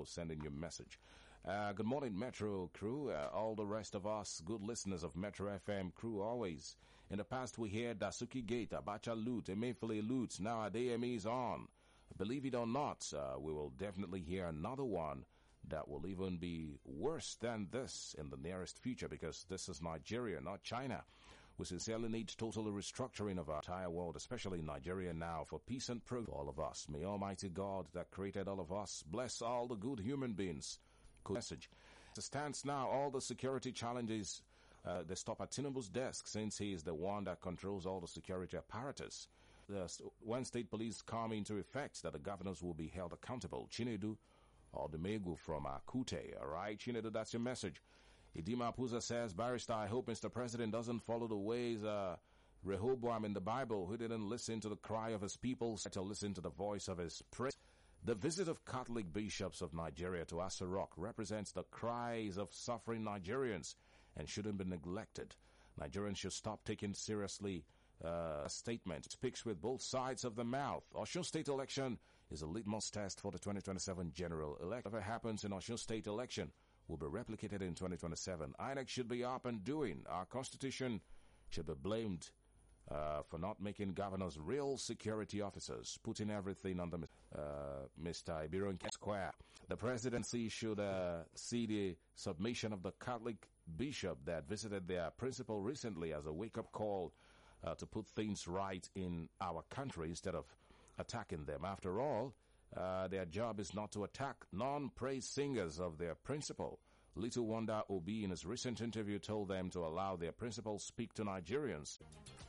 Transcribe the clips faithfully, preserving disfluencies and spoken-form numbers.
sending your message. Uh, good morning, Metro crew. Uh, all the rest of us, good listeners of Metro F M crew, always. In the past, we hear Dasuki Gate, Abacha Loot, Emefiele Loot. Now A D M is on. Believe it or not, uh, we will definitely hear another one that will even be worse than this in the nearest future, because this is Nigeria, not China. We sincerely need total restructuring of our entire world, especially Nigeria now, for peace and progress for all of us. May Almighty God that created all of us bless all the good human beings. Message. As it stands now, all the security challenges, uh, they stop at Tinubu's desk, since he is the one that controls all the security apparatus. The, when state police come into effect, that the governors will be held accountable. Chinedu or Demegu from Akute. All right, Chinedu, that's your message. Idima Puza says, Barrister, I hope Mister President doesn't follow the ways uh, Rehoboam in the Bible, who didn't listen to the cry of his people, to listen to the voice of his praise. The visit of Catholic bishops of Nigeria to Aso Rock represents the cries of suffering Nigerians and shouldn't be neglected. Nigerians should stop taking seriously uh, a statement. It speaks with both sides of the mouth. Osun State election is a litmus test for the twenty twenty-seven general election. Whatever happens in Osun State election will be replicated in twenty twenty-seven. I N E C should be up and doing. Our constitution should be blamed Uh, for not making governors real security officers, putting everything under uh, Mister Ibiron Square. The presidency should uh, see the submission of the Catholic bishop that visited their principal recently as a wake-up call uh, to put things right in our country instead of attacking them. After all, uh, their job is not to attack non-praise singers of their principal. Little wonder Obi in his recent interview told them to allow their principal speak to Nigerians.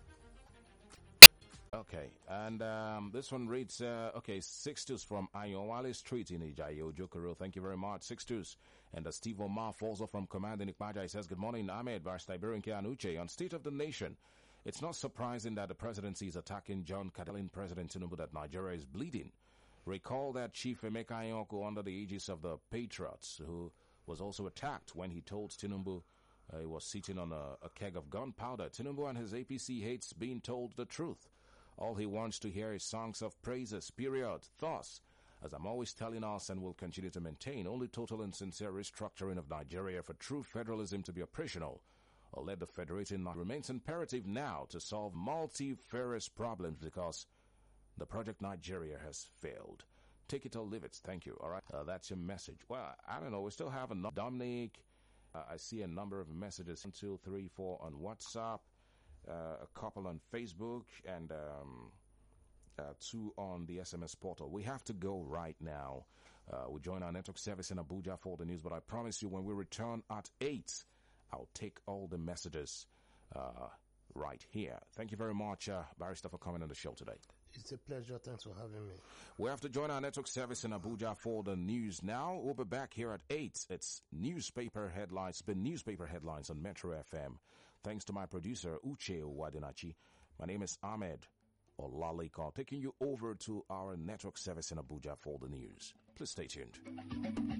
Okay, and um, this one reads, uh, okay, Sixtus from Ayowale Street in Ijayo, Jokoro. Thank you very much, Sixtus. And uh, Steve Omar also from Command in Ikmaja. He says, good morning, Ahmed, Barrister Ibiron Anuche. On State of the Nation, it's not surprising that the presidency is attacking John Kadalin, President Tinubu, that Nigeria is bleeding. Recall that Chief Emeka Anyoko, under the aegis of the Patriots, who was also attacked when he told Tinubu uh, he was sitting on a, a keg of gunpowder. Tinubu and his A P C hates being told the truth. All he wants to hear is songs of praises, period. Thus, as I'm always telling us and will continue to maintain, only total and sincere restructuring of Nigeria for true federalism to be operational, or let the federating remains imperative now to solve multifarious problems, because the project Nigeria has failed. Take it or leave it. Thank you. All right. Uh, that's your message. Well, I don't know. We still have a no- Dominic. Uh, I see a number of messages. One, two, three, four on WhatsApp. Uh, a couple on Facebook, and um, uh, two on the S M S portal. We have to go right now. Uh, we join our network service in Abuja for the news, but I promise you when we return at eight, I'll take all the messages uh, right here. Thank you very much, uh, Barrister, for coming on the show today. It's a pleasure. Thanks for having me. We have to join our network service in Abuja for the news now. We'll be back here at eight. It's newspaper headlines. It's been newspaper headlines on Metro F M. Thanks to my producer, Uche Wadinachi. My name is Ahmed Olaleko, taking you over to our network service in Abuja for the news. Please stay tuned.